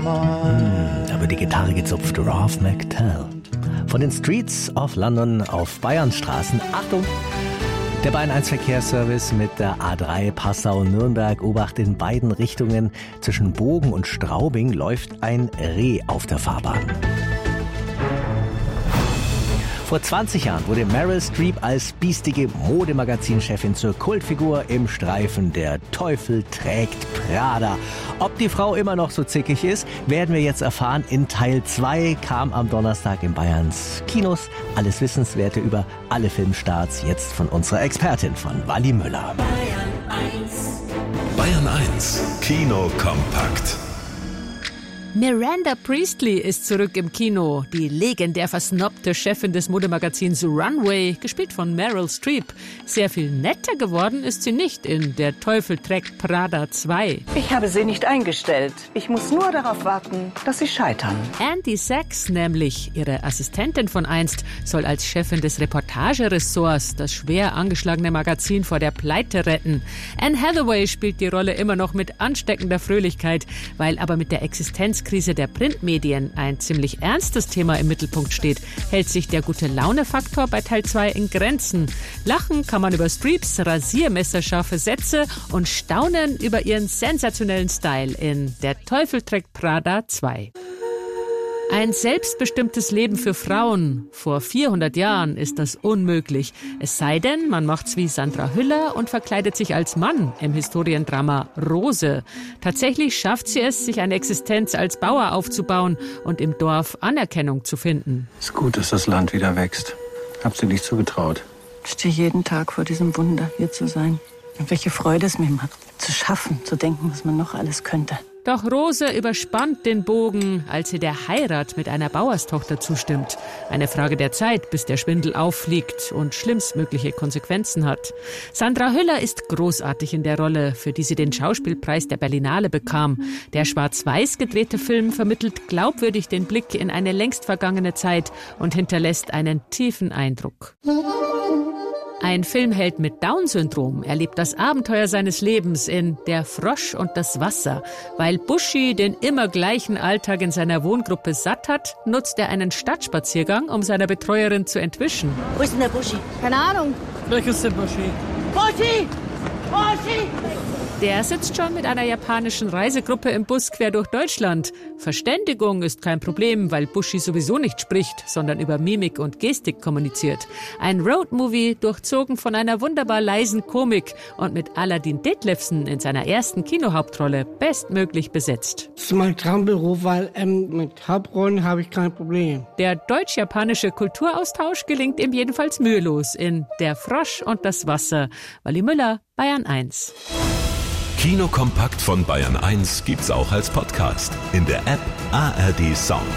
Da wird die Gitarre gezupft. Ralph McTell. Von den Streets of London auf Bayerns Straßen. Achtung! Der Bayern 1 Verkehrsservice mit der A3 Passau-Nürnberg. Obacht, in beiden Richtungen. Zwischen Bogen und Straubing läuft ein Reh auf der Fahrbahn. Vor 20 Jahren wurde Meryl Streep als biestige Modemagazinchefin zur Kultfigur im Streifen Der Teufel trägt Prada. Ob die Frau immer noch so zickig ist, werden wir jetzt erfahren. In Teil 2 kam am Donnerstag in Bayerns Kinos. Alles Wissenswerte über alle Filmstarts jetzt von unserer Expertin, von Wally Müller. Bayern 1 Kino kompakt. Miranda Priestley ist zurück im Kino. Die legendär versnobte Chefin des Modemagazins Runway, gespielt von Meryl Streep. Sehr viel netter geworden ist sie nicht in Der Teufel trägt Prada 2. Ich habe sie nicht eingestellt. Ich muss nur darauf warten, dass sie scheitern. Andy Sachs nämlich, ihre Assistentin von einst, soll als Chefin des Reportageressorts das schwer angeschlagene Magazin vor der Pleite retten. Anne Hathaway spielt die Rolle immer noch mit ansteckender Fröhlichkeit, weil aber mit der Existenzkrise der Printmedien ein ziemlich ernstes Thema im Mittelpunkt steht, hält sich der Gute-Laune-Faktor bei Teil 2 in Grenzen. Lachen kann man über Streeps rasiermesserscharfe Sätze und staunen über ihren sensationellen Style in Der Teufel trägt Prada 2. Ein selbstbestimmtes Leben für Frauen. Vor 400 Jahren ist das unmöglich. Es sei denn, man macht's wie Sandra Hüller und verkleidet sich als Mann im Historiendrama Rose. Tatsächlich schafft sie es, sich eine Existenz als Bauer aufzubauen und im Dorf Anerkennung zu finden. Es ist gut, dass das Land wieder wächst. Hab sie nicht zugetraut. Ich stehe jeden Tag vor diesem Wunder, hier zu sein. Und welche Freude es mir macht, zu schaffen, zu denken, was man noch alles könnte. Doch Rose überspannt den Bogen, als sie der Heirat mit einer Bauerstochter zustimmt. Eine Frage der Zeit, bis der Schwindel auffliegt und schlimmstmögliche Konsequenzen hat. Sandra Hüller ist großartig in der Rolle, für die sie den Schauspielpreis der Berlinale bekam. Der schwarz-weiß gedrehte Film vermittelt glaubwürdig den Blick in eine längst vergangene Zeit und hinterlässt einen tiefen Eindruck. Ein Filmheld mit Down-Syndrom erlebt das Abenteuer seines Lebens in Der Frosch und das Wasser. Weil Buschi den immer gleichen Alltag in seiner Wohngruppe satt hat, nutzt er einen Stadtspaziergang, um seiner Betreuerin zu entwischen. Wo ist denn der Buschi? Keine Ahnung. Welches ist der Buschi? Buschi! Buschi! Der sitzt schon mit einer japanischen Reisegruppe im Bus quer durch Deutschland. Verständigung ist kein Problem, weil Buschi sowieso nicht spricht, sondern über Mimik und Gestik kommuniziert. Ein Roadmovie, durchzogen von einer wunderbar leisen Komik und mit Aladdin Detlefsen in seiner ersten Kinohauptrolle bestmöglich besetzt. Das ist mein Traumberuf, weil mit Hauptrollen habe ich kein Problem. Der deutsch-japanische Kulturaustausch gelingt ihm jedenfalls mühelos in Der Frosch und das Wasser. Wally Müller, Bayern 1. Kino kompakt von Bayern 1 gibt's auch als Podcast in der App ARD Sound.